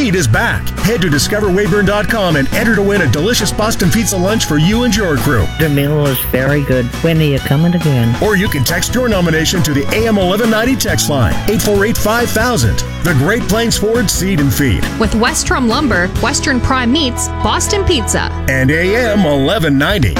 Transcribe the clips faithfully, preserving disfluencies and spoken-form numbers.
Feed is back. Head to discover weyburn dot com and enter to win a delicious Boston Pizza lunch for you and your crew. The meal was very good. When are you coming again? Or you can text your nomination to the A M eleven ninety text line, eight four eight, five thousand. The Great Plains Ford Seed and Feed. With Westrom Lumber, Western Prime Meats, Boston Pizza. And A M eleven ninety.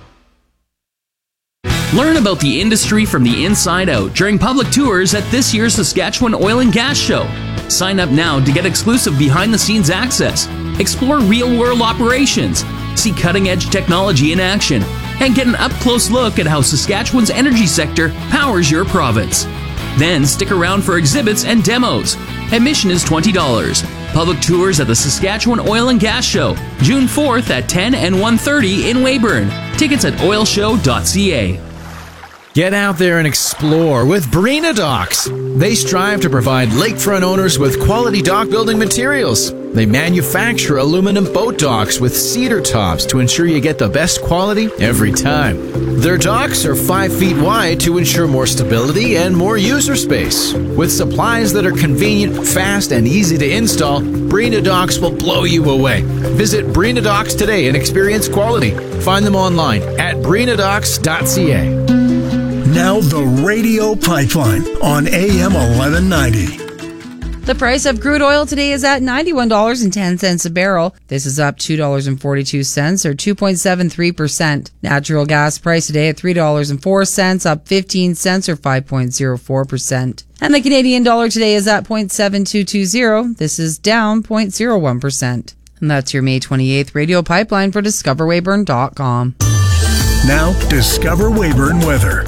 Learn about the industry from the inside out during public tours at this year's Saskatchewan Oil and Gas Show. Sign up now to get exclusive behind-the-scenes access, explore real-world operations, see cutting-edge technology in action, and get an up-close look at how Saskatchewan's energy sector powers your province. Then stick around for exhibits and demos. Admission is twenty dollars. Public tours at the Saskatchewan Oil and Gas Show, June fourth at ten and one thirty in Weyburn. Tickets at oil show dot c a. Get out there and explore with Barina Docks. They strive to provide lakefront owners with quality dock building materials. They manufacture aluminum boat docks with cedar tops to ensure you get the best quality every time. Their docks are five feet wide to ensure more stability and more user space. With supplies that are convenient, fast, and easy to install, Barina Docks will blow you away. Visit Barina Docks today and experience quality. Find them online at barina docks dot c a. Now the Radio Pipeline on A M eleven ninety. The price of crude oil today is at ninety-one dollars and ten cents a barrel. This is up two dollars and forty-two cents or two point seven three percent. Natural gas price today at three dollars and four cents, up fifteen cents or five point zero four percent. And the Canadian dollar today is at zero point seven two two zero. This is down zero point zero one percent. And that's your May twenty-eighth Radio Pipeline for discover weyburn dot com. Now, Discover Weyburn weather.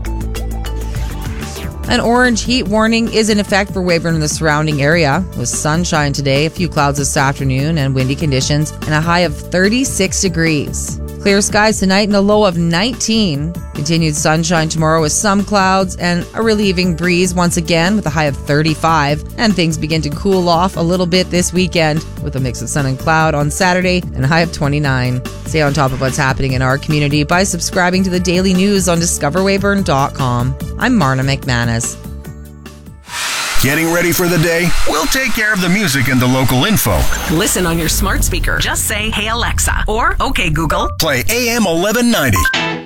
An orange heat warning is in effect for Weyburn and the surrounding area, with sunshine today, a few clouds this afternoon, and windy conditions, and a high of thirty-six degrees. Clear skies tonight and a low of nineteen. Continued sunshine tomorrow with some clouds and a relieving breeze once again with a high of thirty-five. And things begin to cool off a little bit this weekend with a mix of sun and cloud on Saturday and a high of twenty-nine. Stay on top of what's happening in our community by subscribing to the daily news on discover weyburn dot com. I'm Marna McManus. Getting ready for the day? We'll take care of the music and the local info. Listen on your smart speaker. Just say, "Hey Alexa," or "Okay Google." Play A M eleven ninety.